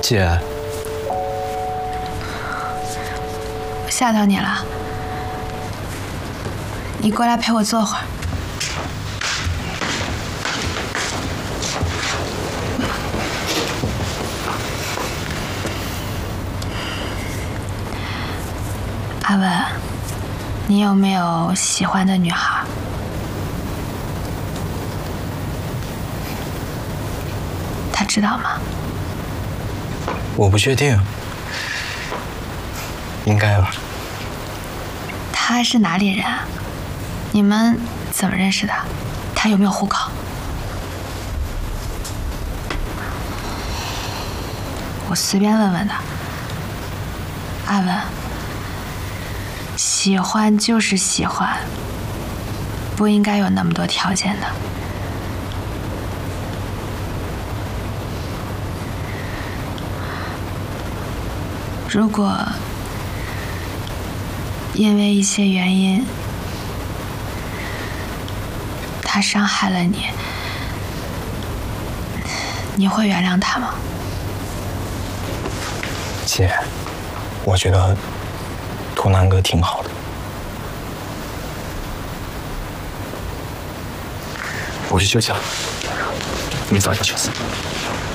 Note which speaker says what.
Speaker 1: 姐，
Speaker 2: 我吓到你了，你过来陪我坐会儿。阿文，你有没有喜欢的女孩？她知道吗？
Speaker 1: 我不确定，应该吧。
Speaker 2: 她是哪里人啊？你们怎么认识的？她有没有户口？我随便问问的。阿文，喜欢就是喜欢，不应该有那么多条件的。如果因为一些原因，他伤害了你，你会原谅他吗？
Speaker 1: 姐，我觉得图南哥挺好的。我去休息了，你们早点休息。